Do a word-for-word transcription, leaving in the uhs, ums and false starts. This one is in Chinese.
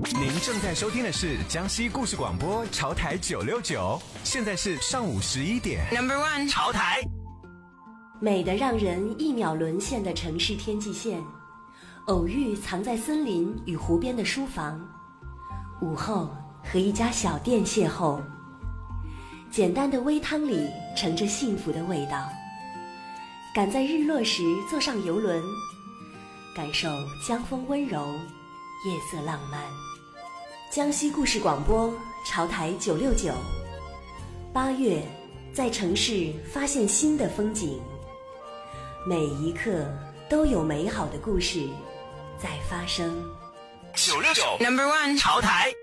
您正在收听的是江西故事广播潮台九六九，现在是上午十一点。Number one， 潮台。 美得让人一秒沦陷的城市天际线，偶遇藏在森林与湖边的书房，午后和一家小店邂逅，简单的微汤里盛着幸福的味道。赶在日落时坐上游轮，感受江风温柔，夜色浪漫。江西故事广播潮台九六九，八月在城市发现新的风景，每一刻都有美好的故事在发生。 九六九 Number one 潮台。